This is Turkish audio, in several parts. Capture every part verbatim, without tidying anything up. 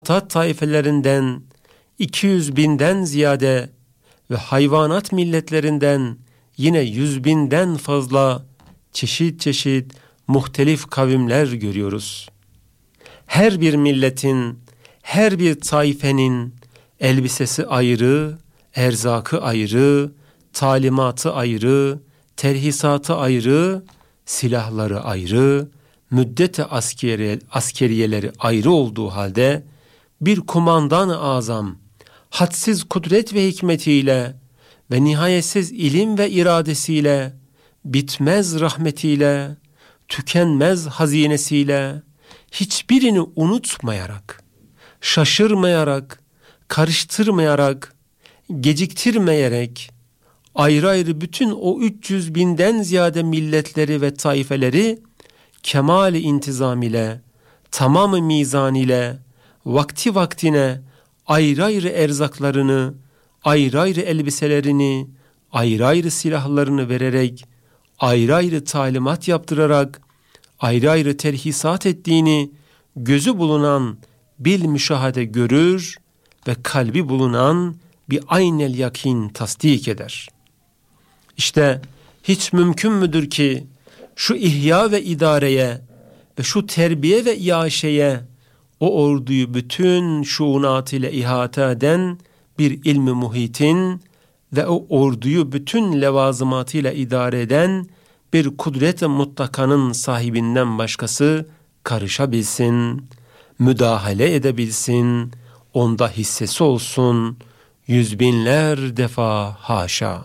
Tat taifelerinden iki yüz binden ziyade ve hayvanat milletlerinden yine yüz binden fazla çeşit çeşit muhtelif kavimler görüyoruz. Her bir milletin, her bir taifenin elbisesi ayrı, erzakı ayrı, talimatı ayrı, terhisatı ayrı, silahları ayrı, müddete askeri, askeriyeleri ayrı olduğu halde bir kumandan-ı azam hadsiz kudret ve hikmetiyle ve nihayetsiz ilim ve iradesiyle, bitmez rahmetiyle, tükenmez hazinesiyle hiçbirini unutmayarak, şaşırmayarak, karıştırmayarak, geciktirmeyerek ayrı ayrı bütün o üç yüz binden ziyade milletleri ve taifeleri kemal-i intizam ile, tamam-ı mizan ile, vakti vaktine ayrı ayrı erzaklarını, ayrı ayrı elbiselerini, ayrı ayrı silahlarını vererek, ayrı ayrı talimat yaptırarak, ayrı ayrı terhisat ettiğini gözü bulunan bil müşahede görür ve kalbi bulunan bir aynel yakin tasdik eder. İşte hiç mümkün müdür ki şu ihya ve idareye ve şu terbiye ve iaşeye o orduyu bütün şuunat ile ihate eden bir ilmi muhitin ve o orduyu bütün levazımatıyla idare eden bir kudret-i mutlakanın sahibinden başkası karışabilsin, müdahale edebilsin, onda hissesi olsun, yüz binler defa haşa.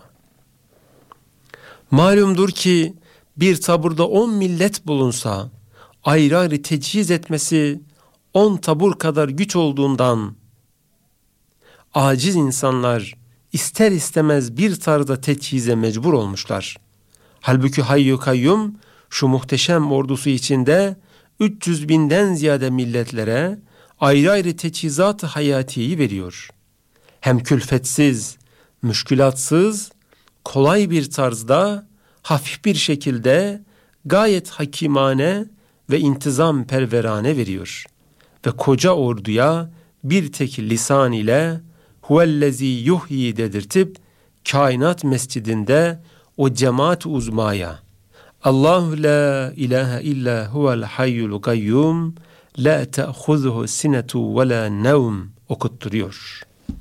Malumdur ki bir taburda on millet bulunsa, ayrı ayrı tecihiz etmesi on tabur kadar güç olduğundan, aciz insanlar ister istemez bir tarzda teçhize mecbur olmuşlar. Halbuki Hayyu Kayyum şu muhteşem ordusu içinde üç yüz binden ziyade milletlere ayrı ayrı teçhizat-ı hayatiyi veriyor. Hem külfetsiz, müşkülatsız, kolay bir tarzda, hafif bir şekilde gayet hakimane ve intizam perverane veriyor. Ve koca orduya bir tek lisan ile huvellezî yuhyi dedirtip kainat mescidinde o cemaat-i uzmaya Allahu la ilahe illa huvel hayyul gayyum la te'huzuhu sinetu ve la nevm okutturuyor.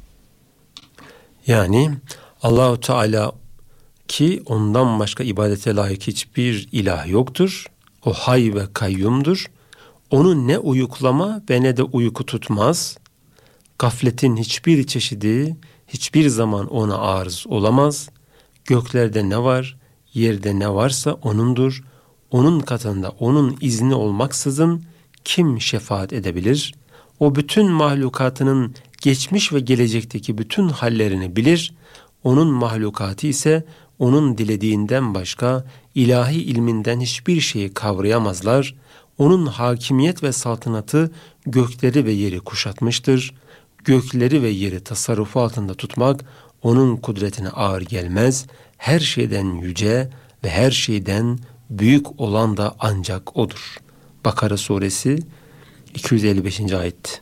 Yani Allahu Teala ki ondan başka ibadete layık hiçbir ilah yoktur. O hay ve kayyumdur. Onu ne uyuklama ve ne de uyku tutmaz. Gafletin hiçbir çeşidi hiçbir zaman ona arız olamaz. Göklerde ne var, yerde ne varsa O'nundur. O'nun katında O'nun izni olmaksızın kim şefaat edebilir? O bütün mahlukatının geçmiş ve gelecekteki bütün hallerini bilir. O'nun mahlukatı ise O'nun dilediğinden başka ilahi ilminden hiçbir şeyi kavrayamazlar. O'nun hakimiyet ve saltanatı gökleri ve yeri kuşatmıştır. Gökleri ve yeri tasarrufu altında tutmak O'nun kudretine ağır gelmez. Her şeyden yüce ve her şeyden büyük olan da ancak O'dur. Bakara suresi iki yüz elli beşinci ayet.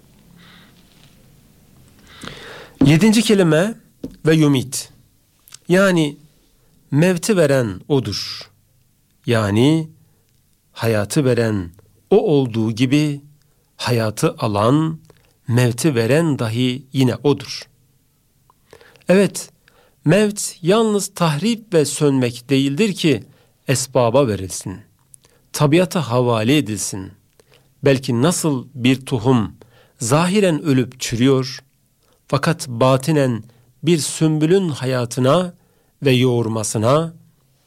Yedinci kelime ve yumit. Yani mevti veren O'dur. Yani hayatı veren O olduğu gibi hayatı alan, mevti veren dahi yine O'dur. Evet, mevt yalnız tahrip ve sönmek değildir ki esbaba verilsin, tabiata havale edilsin. Belki nasıl bir tohum zahiren ölüp çürüyor, fakat batinen bir sümbülün hayatına ve yoğurmasına,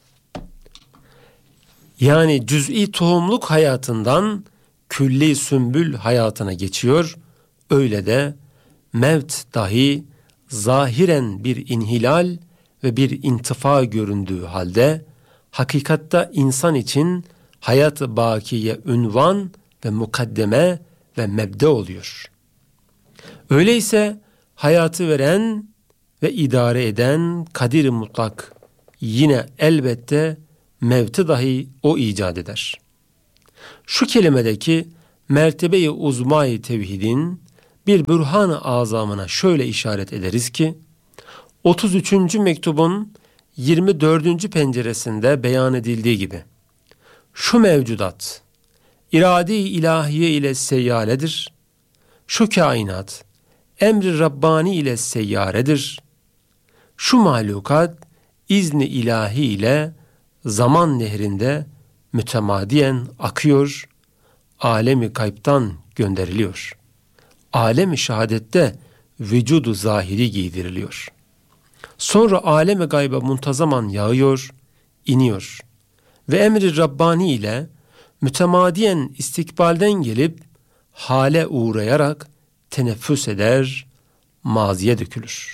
yani cüz'i tohumluk hayatından külli sümbül hayatına geçiyor, öyle de mevt dahi zahiren bir inhilal ve bir intifa göründüğü halde, hakikatta insan için hayat-ı bakiye ünvan ve mukaddeme ve mebde oluyor. Öyleyse hayatı veren ve idare eden kadir-i mutlak yine elbette mevti dahi O icat eder. Şu kelimedeki mertebe-i uzma-i tevhidin bir bürhan-ı azamına şöyle işaret ederiz ki, otuz üçüncü mektubun yirmi dördüncü penceresinde beyan edildiği gibi, şu mevcudat, irade-i ilahiye ile seyyaledir, şu kainat, emri Rabbani ile seyyaredir, şu mahlukat, izni ilahi ile zaman nehrinde mütemadiyen akıyor, alemi gaybtan gönderiliyor. Alemi şehadette vücudu zahiri giydiriliyor. Sonra alemi gayba muntazaman yağıyor, iniyor ve emri Rabbani ile mütemadiyen istikbalden gelip hale uğrayarak teneffüs eder, maziye dökülür.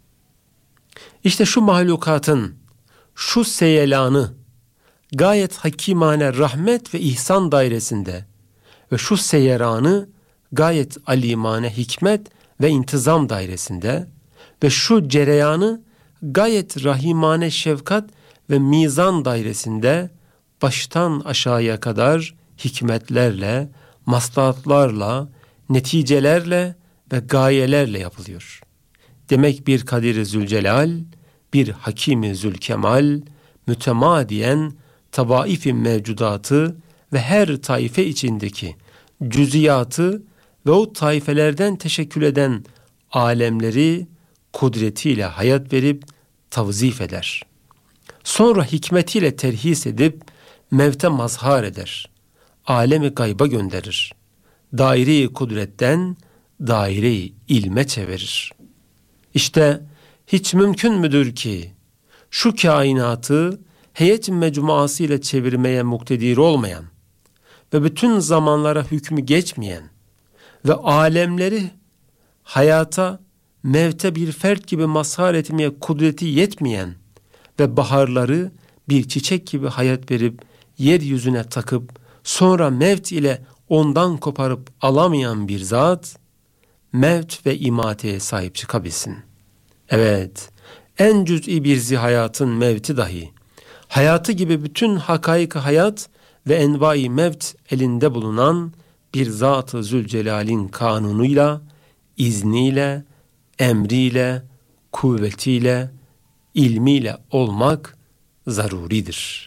İşte şu mahlukatın şu seyelanı gayet hakimane rahmet ve ihsan dairesinde ve şu seyeranı gayet alimane hikmet ve intizam dairesinde ve şu cereyanı gayet rahimane şefkat ve mizan dairesinde baştan aşağıya kadar hikmetlerle, maslahatlarla, neticelerle ve gayelerle yapılıyor. Demek bir Kadir-i Zülcelal, bir Hakim-i Zülkemal, mütemadiyen tabaif-i mevcudatı ve her taife içindeki cüziyatı ve o taifelerden teşekkül eden alemleri kudretiyle hayat verip tavzif eder. Sonra hikmetiyle terhis edip mevte mazhar eder. Alemi gayba gönderir. Daire-i kudretten daire-i ilme çevirir. İşte hiç mümkün müdür ki şu kainatı heyet mecmuası ile çevirmeye muktedir olmayan ve bütün zamanlara hükmü geçmeyen ve alemleri hayata, mevte bir fert gibi mazhar etmeye kudreti yetmeyen ve baharları bir çiçek gibi hayat verip yeryüzüne takıp sonra mevt ile ondan koparıp alamayan bir zat, mevt ve imateye sahip çıkabilsin. Evet, en cüz'i bir zihayatın mevti dahi, hayatı gibi bütün hakaik hayat ve envai mevt elinde bulunan bir Zat-ı Zülcelal'in kanunuyla, izniyle, emriyle, kuvvetiyle, ilmiyle olmak zaruridir.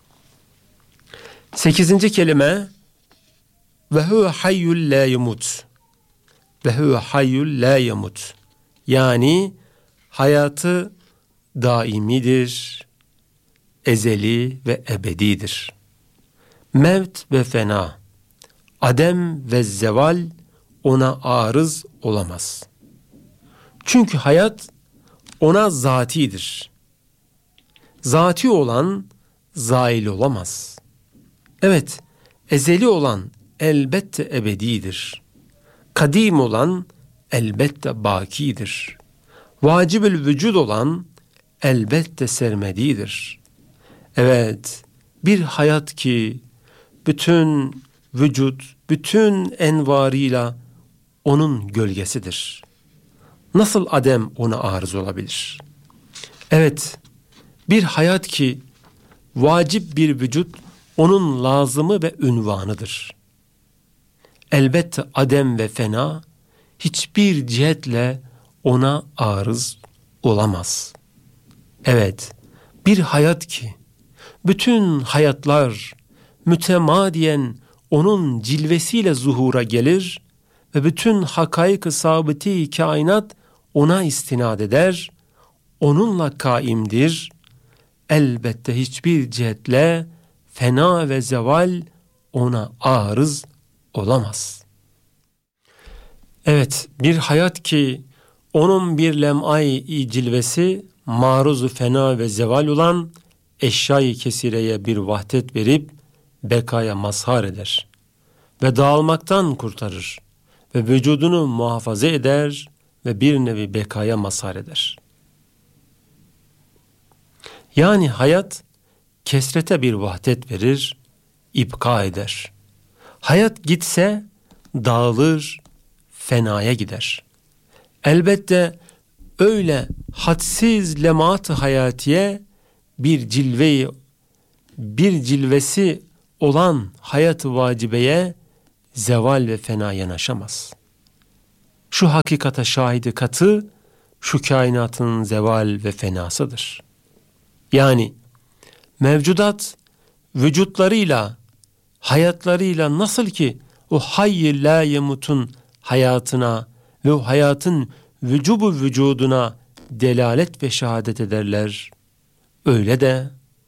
Sekizinci kelime, ve huve hayyul la yemut. Ve huve hayyul la yemut. Yani hayatı daimidir, ezeli ve ebedidir. Mevt ve fena, adem ve zeval ona arız olamaz. Çünkü hayat ona zatidir. Zati olan zail olamaz. Evet, ezeli olan elbette ebedidir. Kadim olan elbette bakidir. Vacibül vücud olan elbette sermedidir. Evet, bir hayat ki bütün vücut, bütün envarıyla onun gölgesidir. Nasıl adem ona arız olabilir? Evet, bir hayat ki vacip bir vücut onun lazımı ve ünvanıdır. Elbette adem ve fena hiçbir cihetle ona arız olamaz. Evet, bir hayat ki bütün hayatlar mütemadiyen onun cilvesiyle zuhura gelir ve bütün hakaik-ı sabiti kainat ona istinad eder, onunla kaimdir. Elbette hiçbir cihetle fena ve zeval ona arız olamaz. Evet, bir hayat ki onun bir lem'ay-i cilvesi maruzu fena ve zeval olan eşyayı kesireye bir vahdet verip bekaya mazhar eder ve dağılmaktan kurtarır ve vücudunu muhafaza eder ve bir nevi bekaya mazhar eder. Yani hayat kesrete bir vahdet verir, ipka eder. Hayat gitse dağılır, fenaya gider. Elbette öyle hadsiz lemat-ı hayatiye bir cilveyi, bir cilvesi olan hayat-ı vacibeye zeval ve fena yanaşamaz. Şu hakikate şahidi katı, şu kainatın zeval ve fenasıdır. Yani mevcudat vücutlarıyla, hayatlarıyla nasıl ki o hayy la yemutun hayatına ve o hayatın vücubu vücuduna delalet ve şehadet ederler, öyle de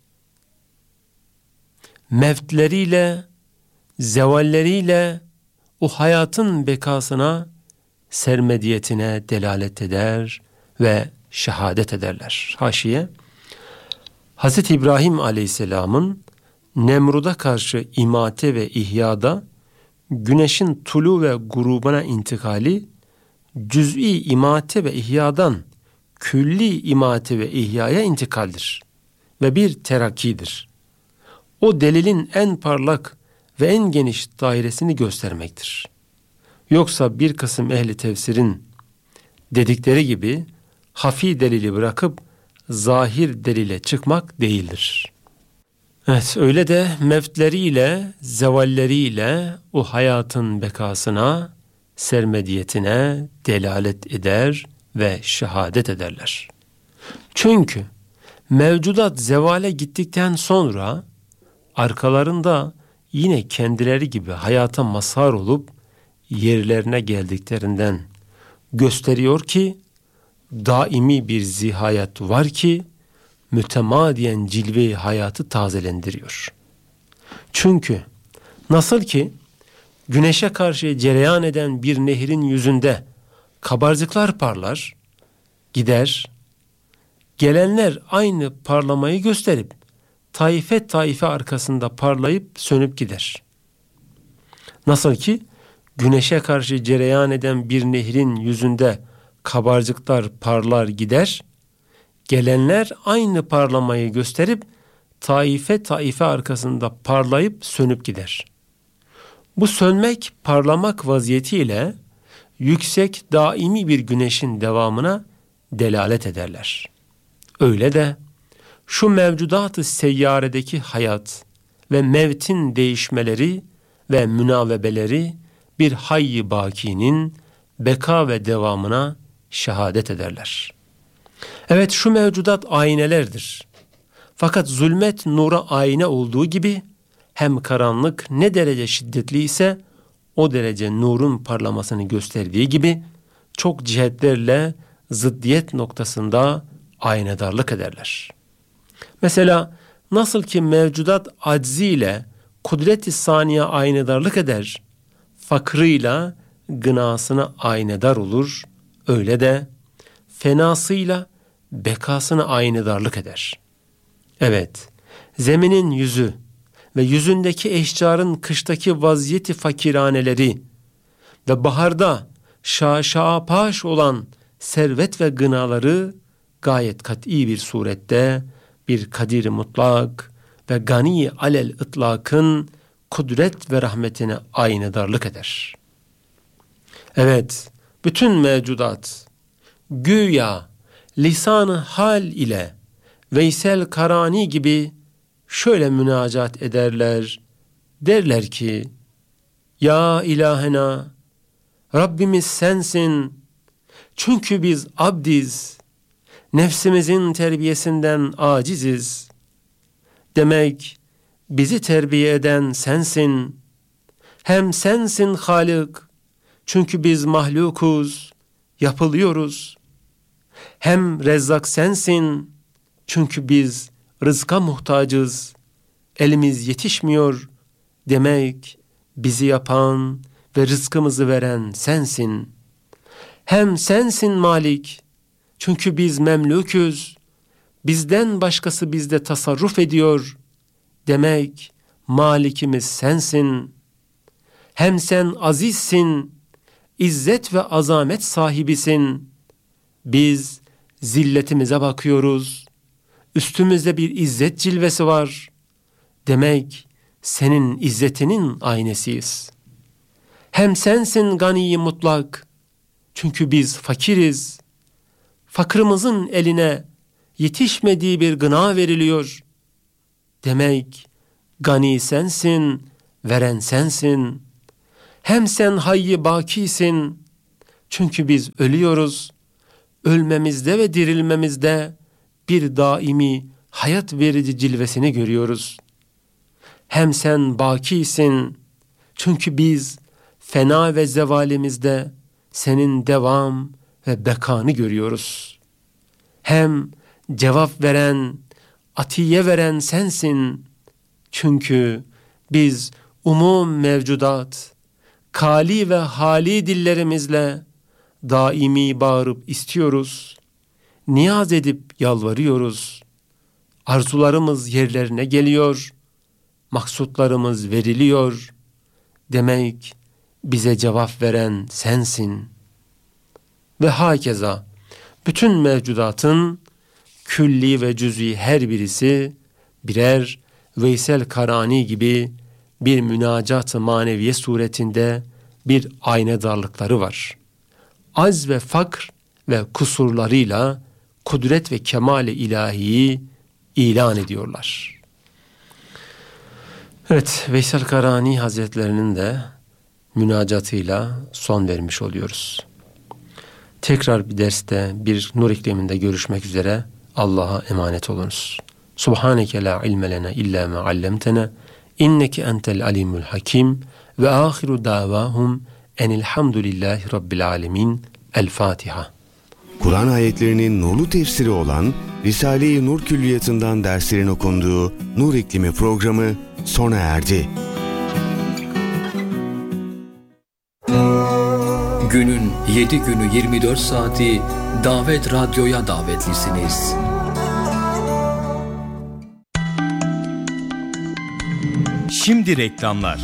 mevtleriyle, zevalleriyle o hayatın bekasına, sermediyetine delalet eder ve şehadet ederler. Haşiye, Hazreti İbrahim Aleyhisselam'ın Nemrud'a karşı imate ve ihyada güneşin tulu ve grubuna intikali cüz'i imate ve ihyadan külli imate ve ihyaya intikaldir ve bir terakkidir. O delilin en parlak ve en geniş dairesini göstermektir. Yoksa bir kısım ehli tefsirin dedikleri gibi hafi delili bırakıp zahir delile çıkmak değildir. Evet, öyle de mevtleriyle, zevalleriyle o hayatın bekasına, sermediyetine delalet eder ve şehadet ederler. Çünkü mevcudat zevale gittikten sonra arkalarında yine kendileri gibi hayata mazhar olup yerlerine geldiklerinden gösteriyor ki daimi bir zihayat var ki mütemadiyen cilve-i hayatı tazelendiriyor. Çünkü nasıl ki güneşe karşı cereyan eden bir nehrin yüzünde kabarcıklar parlar, gider, gelenler aynı parlamayı gösterip taife taife arkasında parlayıp sönüp gider. Nasıl ki güneşe karşı cereyan eden bir nehrin yüzünde kabarcıklar parlar gider, gelenler aynı parlamayı gösterip taife taife arkasında parlayıp sönüp gider. Bu sönmek, parlamak vaziyetiyle yüksek, daimi bir güneşin devamına delalet ederler. Öyle de şu mevcudat-ı seyyaredeki hayat ve mevtin değişmeleri ve münavebeleri bir hayy-i bakinin beka ve devamına şehadet ederler. Evet, şu mevcudat aynelerdir. Fakat zulmet nura ayna olduğu gibi hem karanlık ne derece şiddetli ise o derece nurun parlamasını gösterdiği gibi çok cihetlerle zıddiyet noktasında aynadarlık ederler. Mesela nasıl ki mevcudat acziyle kudret-i saniye aynadarlık eder, fakrıyla gınasına aynedar olur, öyle de fenasıyla bekasına aynedarlık eder. Evet, zeminin yüzü ve yüzündeki eşcarın kıştaki vaziyeti fakiraneleri ve baharda şaşa paş olan servet ve gınaları gayet kat'i bir surette bir kadir-i mutlak ve gani alel ıtlakın kudret ve rahmetine aynedarlık eder. Evet, bütün mevcudat güya lisan-ı hal ile Veysel Karani gibi şöyle münacat ederler. Derler ki, ya ilahena, Rabbimiz sensin. Çünkü biz abdiz, nefsimizin terbiyesinden aciziz. Demek bizi terbiye eden sensin. Hem sensin Halik, çünkü biz mahlukuz, yapılıyoruz. Hem Rezzak sensin, çünkü biz rızka muhtacız, elimiz yetişmiyor. Demek bizi yapan ve rızkımızı veren sensin. Hem sensin Malik, çünkü biz memluküz, bizden başkası bizde tasarruf ediyor. Demek Malikimiz sensin. Hem sen azizsin, izzet ve azamet sahibisin. Biz zilletimize bakıyoruz. Üstümüzde bir izzet cilvesi var. Demek senin izzetinin aynesiyiz. Hem sensin gani mutlak. Çünkü biz fakiriz. Fakrımızın eline yetişmediği bir gına veriliyor. Demek gani sensin, veren sensin. Hem sen hayy-i bakisin. Çünkü biz ölüyoruz. Ölmemizde ve dirilmemizde bir daimi hayat verici cilvesini görüyoruz. Hem sen bakisin. Çünkü biz fena ve zevalimizde senin devam ve bekanı görüyoruz. Hem cevap veren, atiye veren sensin. Çünkü biz umum mevcudat, kali ve hali dillerimizle daimi bağırıp istiyoruz. Niyaz edip yalvarıyoruz. Arzularımız yerlerine geliyor. Maksutlarımız veriliyor. Demek bize cevap veren sensin. Ve hakeza bütün mevcudatın külli ve cüz'i her birisi birer Veysel Karani gibi bir münacat-ı maneviye suretinde bir aynedarlıkları var. Az ve fakr ve kusurlarıyla kudret ve kemal-i ilahiyi ilan ediyorlar. Evet, Veysel Karani Hazretlerinin de münacatıyla son vermiş oluyoruz. Tekrar bir derste, bir nur ikliminde görüşmek üzere. Allah'a emanet olunuz. Subhaneke la ilme lena illa ma allamtena inneke entel alimul hakim ve ahiru davahum enilhamdülillahi rabbil alemin. El Fatiha. Kur'an ayetlerinin nurlu tefsiri olan Risale-i Nur Külliyatı'ndan derslerin okunduğu Nur İklimi programı sona erdi. Günün yedi günü yirmi dört saati Davet Radyo'ya davetlisiniz. Şimdi reklamlar.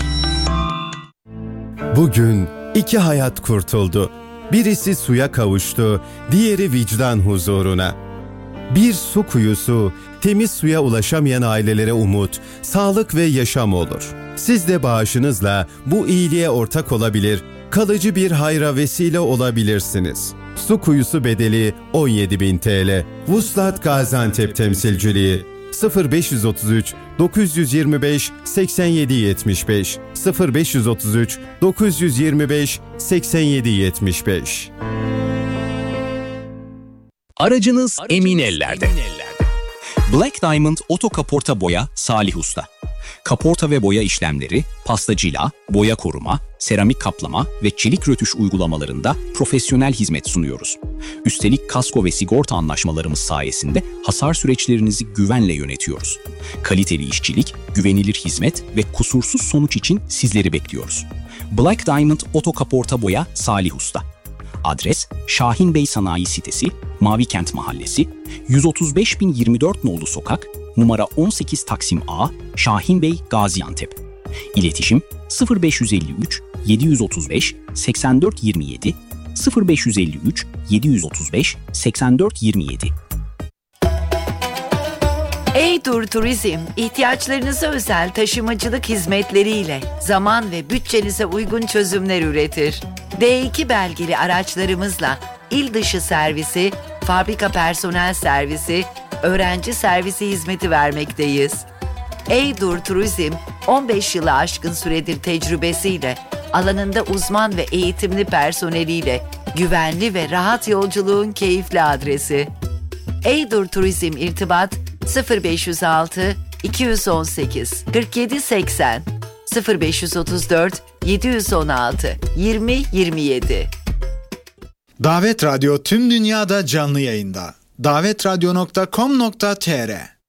Bugün iki hayat kurtuldu. Birisi suya kavuştu, diğeri vicdan huzuruna. Bir su kuyusu, temiz suya ulaşamayan ailelere umut, sağlık ve yaşam olur. Siz de bağışınızla bu iyiliğe ortak olabilir, kalıcı bir hayra vesile olabilirsiniz. Su kuyusu bedeli on yedi bin TL. Vuslat Gaziantep temsilciliği sıfır beş otuz üç dokuz yirmi beş seksen yedi yetmiş beş sıfır beş otuz üç dokuz yirmi beş seksen yedi yetmiş beş. Aracınız, Aracınız emin ellerde. Emin ellerde. Black Diamond Oto Kaporta Boya Salih Usta. Kaporta ve boya işlemleri, pastacıyla, boya koruma, seramik kaplama ve çelik rötuş uygulamalarında profesyonel hizmet sunuyoruz. Üstelik kasko ve sigorta anlaşmalarımız sayesinde hasar süreçlerinizi güvenle yönetiyoruz. Kaliteli işçilik, güvenilir hizmet ve kusursuz sonuç için sizleri bekliyoruz. Black Diamond Oto Kaporta Boya Salih Usta. Adres Şahin Bey Sanayi Sitesi, Mavikent Mahallesi, yüz otuz beş bin yirmi dört nolu sokak, numara on sekiz Taksim A, Şahin Bey, Gaziantep. İletişim sıfır beş yüz elli üç yedi otuz beş seksen dört yirmi yedi sıfır beş yüz elli üç yedi otuz beş seksen dört yirmi yedi. Eydur Turizm, ihtiyaçlarınıza özel taşımacılık hizmetleriyle zaman ve bütçenize uygun çözümler üretir. D iki belgeli araçlarımızla il dışı servisi, fabrika personel servisi, öğrenci servisi hizmeti vermekteyiz. Eydur Turizm, on beş yılı aşkın süredir tecrübesiyle, alanında uzman ve eğitimli personeliyle güvenli ve rahat yolculuğun keyifli adresi. Eydur Turizm irtibat sıfır beş yüz altı iki yüz on sekiz kırk yedi seksen sıfır beş yüz otuz dört yedi yüz on altı yirmi yirmi yedi. Davet Radyo tüm dünyada canlı yayında. davet radyo nokta com nokta tr